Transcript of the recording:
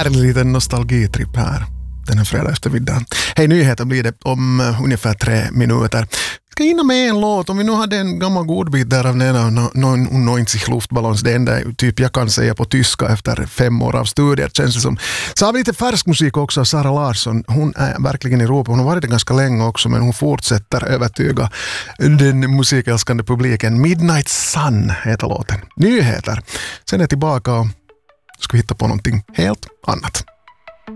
härlig liten nostalgitripp här den här fredag eftermiddagen. Hej, nyheter blir det om ungefär 3 minuter. Ska hinna med en låt. Om vi nu hade en gammal godbit där av den ena Neunzig Luftballons, det enda typ jag kan säga på tyska efter 5 år av studier, känns det som. Så har vi lite färsk musik också av Sara Larsson. Hon är verkligen i Europa. Hon har varit det ganska länge också, men hon fortsätter övertyga den musikälskande publiken. Midnight Sun heter låten. Nyheter. Sen är jag tillbaka och ska hitta på någonting helt annat.